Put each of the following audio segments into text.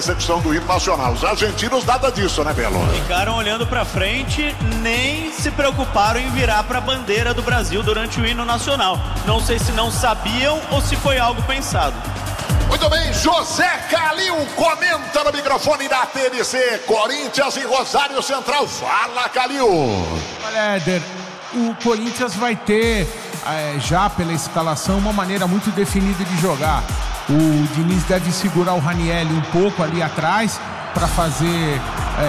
execução do hino nacional. Os argentinos nada disso, né, Belo? Ficaram olhando pra frente, nem se preocuparam em virar pra bandeira do Brasil durante o hino nacional. Não sei se não sabiam ou se foi algo pensado. Muito bem, José Calil comenta no microfone da TNC, Corinthians e Rosário Central. Fala, Calil. Olha, Éder, o Corinthians vai ter, já pela escalação, uma maneira muito definida de jogar. O Diniz deve segurar o Ranieri um pouco ali atrás para fazer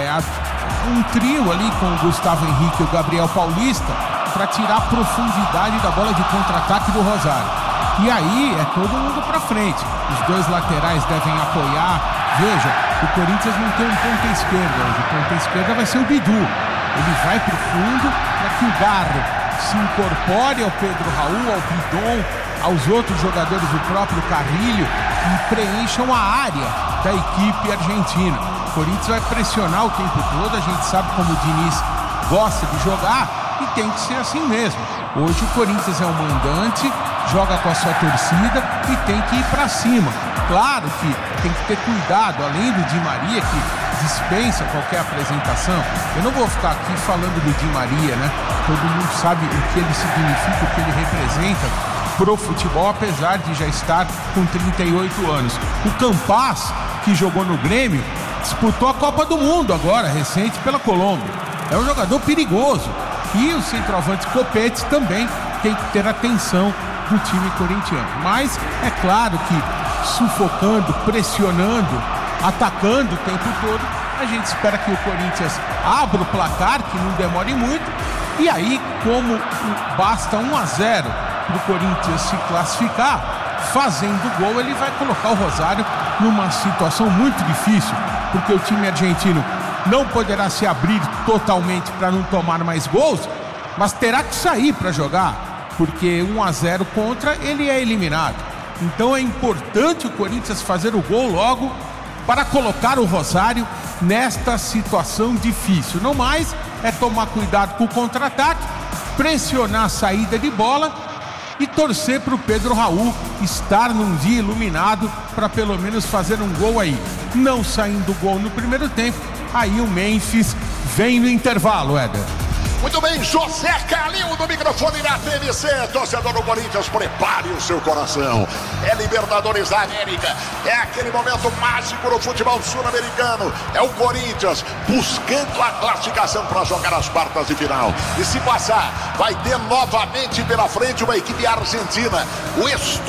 um trio ali com o Gustavo Henrique e o Gabriel Paulista para tirar a profundidade da bola de contra-ataque do Rosário. E aí é todo mundo pra frente. Os dois laterais devem apoiar. Veja, o Corinthians não tem um ponta esquerda hoje. O ponta esquerda vai ser o Bidu. Ele vai pro fundo para que o Garro se incorpore ao Pedro Raul, ao Bidon, aos outros jogadores do próprio Carrilho e preencham a área da equipe argentina. O Corinthians vai pressionar o tempo todo. A gente sabe como o Diniz gosta de jogar e tem que ser assim mesmo. Hoje o Corinthians é o mandante, joga com a sua torcida e tem que ir para cima. Claro que tem que ter cuidado, além do Di Maria, que dispensa qualquer apresentação. Eu não vou ficar aqui falando do Di Maria, né? Todo mundo sabe o que ele significa, o que ele representa pro futebol, apesar de já estar com 38 anos. O Campas, que jogou no Grêmio, disputou a Copa do Mundo agora, recente, pela Colômbia. É um jogador perigoso. E o centroavante Copete também tem que ter atenção do time corintiano. Mas é claro que sufocando, pressionando, atacando o tempo todo, a gente espera que o Corinthians abra o placar, que não demore muito. E aí, como basta 1-0 para o Corinthians se classificar, fazendo gol, ele vai colocar o Rosário numa situação muito difícil, porque o time argentino não poderá se abrir totalmente para não tomar mais gols, mas terá que sair para jogar, porque 1-0 contra, ele é eliminado. Então é importante o Corinthians fazer o gol logo para colocar o Rosário nesta situação difícil. Não mais é tomar cuidado com o contra-ataque, pressionar a saída de bola e torcer para o Pedro Raul estar num dia iluminado para pelo menos fazer um gol aí. Não saindo gol no primeiro tempo, aí o Memphis vem no intervalo, Éder. Muito bem, José Calil no microfone da TNC. Torcedor do Corinthians, prepare o seu coração. É Libertadores da América. É aquele momento mágico no futebol sul-americano. É o Corinthians buscando a classificação para jogar as quartas de final. E se passar, vai ter novamente pela frente uma equipe argentina. O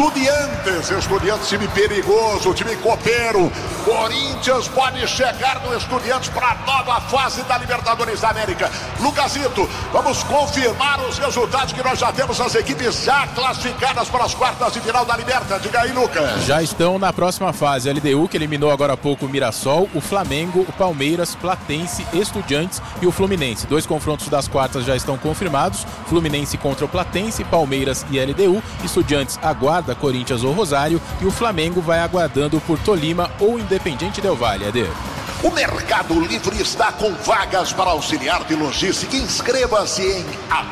Estudiantes, time perigoso, time copeiro. Corinthians pode chegar no Estudiantes para a nova fase da Libertadores da América. Lucasito, vamos confirmar os resultados que nós já temos, as equipes já classificadas para as quartas de final da Libertadores. Diga aí, Lucas. Já estão na próxima fase. A LDU, que eliminou agora há pouco o Mirassol, o Flamengo, o Palmeiras, Platense, Estudiantes e o Fluminense. 2 confrontos das quartas já estão confirmados. Fluminense contra o Platense, Palmeiras e LDU. Estudiantes aguarda Corinthians ou Rosário e o Flamengo vai aguardando por Tolima ou Independiente Del Valle. Eder. O Mercado Livre está com vagas para auxiliar de logística. Inscreva-se em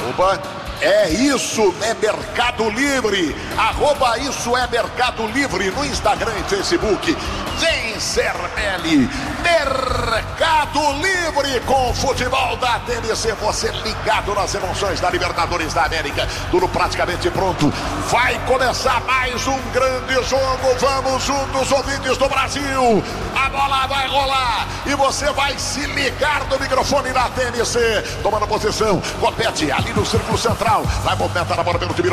@isso é Mercado Livre, @isso é Mercado Livre no Instagram e Facebook. Vem Cermelli, Mercado Livre com o futebol da TNC. Você ligado nas emoções da Libertadores da América. Tudo praticamente pronto. Vai começar mais um grande jogo. Vamos juntos, ouvintes do Brasil. A bola vai rolar e você vai se ligar no microfone da TNC. Tomando posição, Copete ali no círculo central. Vai movimentar a bola pelo time